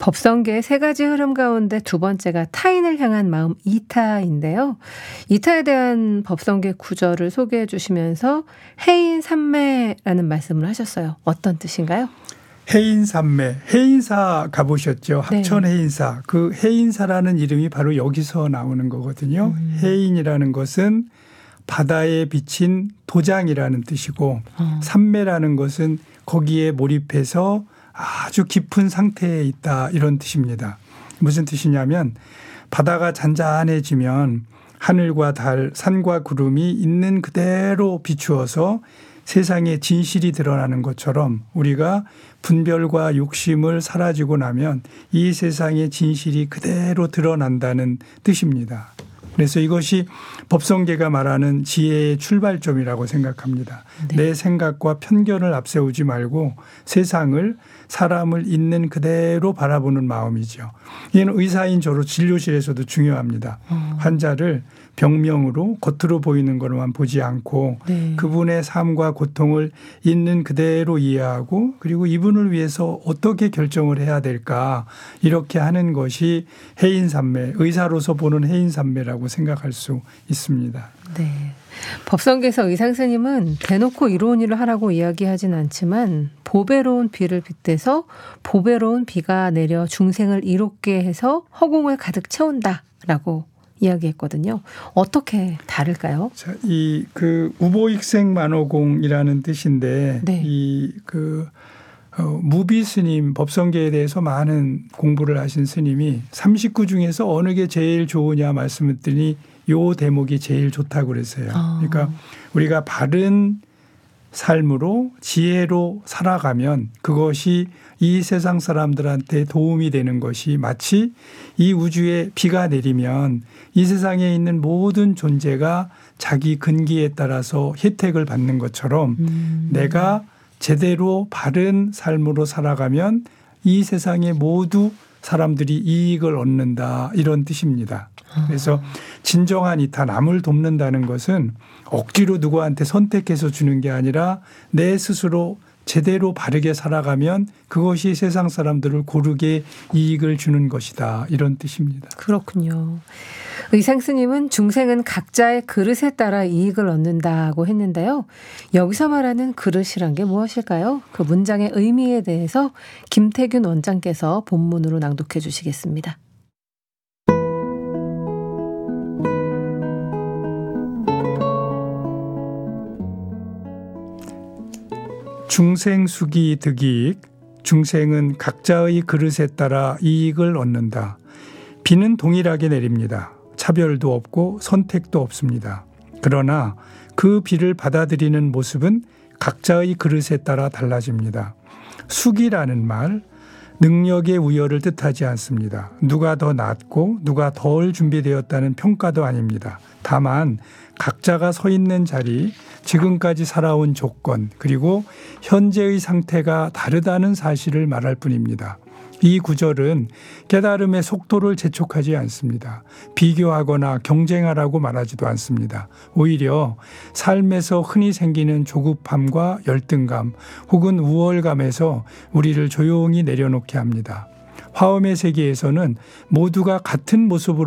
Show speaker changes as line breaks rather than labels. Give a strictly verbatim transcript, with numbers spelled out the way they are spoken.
법성계의 세 가지 흐름 가운데 두 번째가 타인을 향한 마음 이타인데요. 이타에 대한 법성계 구절을 소개해 주시면서 해인삼매라는 말씀을 하셨어요. 어떤 뜻인가요?
해인삼매, 해인사 가보셨죠?
네.
합천 해인사. 그 해인사라는 이름이 바로 여기서 나오는 거거든요.
음.
해인이라는 것은 바다에 비친 도장이라는 뜻이고
어.
삼매라는 것은 거기에 몰입해서 아주 깊은 상태에 있다 이런 뜻입니다. 무슨 뜻이냐면 바다가 잔잔해지면 하늘과 달, 산과 구름이 있는 그대로 비추어서 세상에 진실이 드러나는 것처럼 우리가 분별과 욕심을 사라지고 나면 이 세상의 진실이 그대로 드러난다는 뜻입니다. 그래서 이것이 법성계가 말하는 지혜의 출발점이라고 생각합니다.
네.
내 생각과 편견을 앞세우지 말고 세상을 사람을 있는 그대로 바라보는 마음이죠. 이는 의사인 저로 진료실에서도 중요합니다.
어.
환자를 병명으로 겉으로 보이는 것만 보지 않고
네.
그분의 삶과 고통을 있는 그대로 이해하고 그리고 이분을 위해서 어떻게 결정을 해야 될까 이렇게 하는 것이 해인삼매, 의사로서 보는 해인삼매라고 생각할 수 있습니다.
네. 법성계에서 의상스님은 대놓고 이로운 일을 하라고 이야기하진 않지만 보배로운 비를 빗대서 보배로운 비가 내려 중생을 이롭게 해서 허공을 가득 채운다라고 이야기했거든요. 어떻게 다를까요?
자, 이 그 우보익생만호공이라는 뜻인데
네.
이 그 어, 무비 스님 법성계에 대해서 많은 공부를 하신 스님이 삼십구 중에서 어느 게 제일 좋으냐 말씀했더니 요 대목이 제일 좋다고 그랬어요.
아.
그러니까 우리가 바른 삶으로 지혜로 살아가면 그것이 이 세상 사람들한테 도움이 되는 것이 마치 이 우주에 비가 내리면 이 세상에 있는 모든 존재가 자기 근기에 따라서 혜택을 받는 것처럼
음.
내가 제대로 바른 삶으로 살아가면 이 세상에 모두 사람들이 이익을 얻는다 이런 뜻입니다. 그래서 진정한 이타, 남을 돕는다는 것은 억지로 누구한테 선택해서 주는 게 아니라 내 스스로 제대로 바르게 살아가면 그것이 세상 사람들을 고르게 이익을 주는 것이다 이런 뜻입니다.
그렇군요. 의상스님은 중생은 각자의 그릇에 따라 이익을 얻는다고 했는데요. 여기서 말하는 그릇이란 게 무엇일까요? 그 문장의 의미에 대해서 김태균 원장께서 본문으로 낭독해 주시겠습니다.
중생수기 득이익, 중생은 각자의 그릇에 따라 이익을 얻는다. 비는 동일하게 내립니다. 차별도 없고 선택도 없습니다. 그러나 그 비를 받아들이는 모습은 각자의 그릇에 따라 달라집니다. 수기라는 말, 능력의 우열을 뜻하지 않습니다. 누가 더 낫고 누가 덜 준비되었다는 평가도 아닙니다. 다만 각자가 서 있는 자리, 지금까지 살아온 조건, 그리고 현재의 상태가 다르다는 사실을 말할 뿐입니다. 이 구절은 깨달음의 속도를 재촉하지 않습니다. 비교하거나 경쟁하라고 말하지도 않습니다. 오히려 삶에서 흔히 생기는 조급함과 열등감 혹은 우월감에서 우리를 조용히 내려놓게 합니다. 화엄의 세계에서는 모두가 같은 모습으로